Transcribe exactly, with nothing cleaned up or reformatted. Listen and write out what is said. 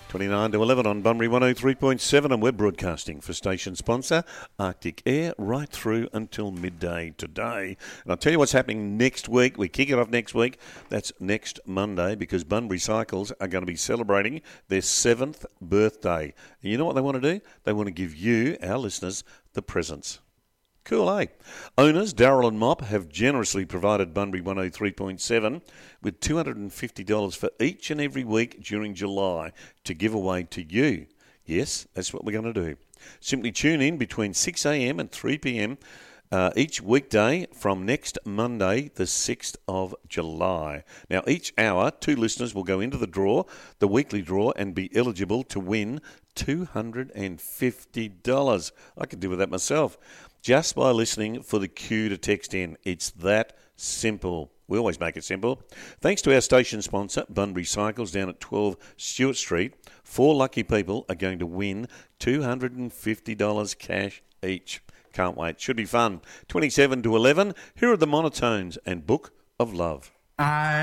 twenty-nine to eleven on Bunbury one oh three point seven, and we're broadcasting for station sponsor Arctic Air right through until midday today. And I'll tell you what's happening next week. We kick it off next week. That's next Monday, because Bunbury Cycles are going to be celebrating their seventh birthday. And you know what they want to do? They want to give you, our listeners, the presents. Cool, eh? Owners Daryl and Mop have generously provided Bunbury one oh three point seven with two hundred fifty dollars for each and every week during July to give away to you. Yes, that's what we're going to do. Simply tune in between six a.m. and three p.m. Uh, each weekday from next Monday, the sixth of July. Now, each hour, two listeners will go into the draw, the weekly draw, and be eligible to win two hundred fifty dollars. I could do with that myself. Just by listening for the cue to text in. It's that simple. We always make it simple. Thanks to our station sponsor, Bunbury Cycles, down at twelve Stewart Street. Four lucky people are going to win two hundred fifty dollars cash each. Can't wait. Should be fun. twenty-seven to eleven. Here are the Monotones and Book of Love. I